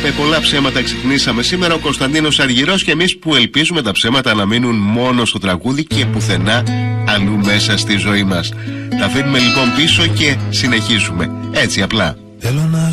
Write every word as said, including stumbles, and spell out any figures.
Με πολλά ψέματα ξυπνήσαμε σήμερα ο Κωνσταντίνος Αργυρός και εμείς που ελπίζουμε τα ψέματα να μείνουν μόνο στο τραγούδι και πουθενά αλλού μέσα στη ζωή μας. Τα αφήνουμε λοιπόν πίσω και συνεχίζουμε. Έτσι απλά. Θέλω να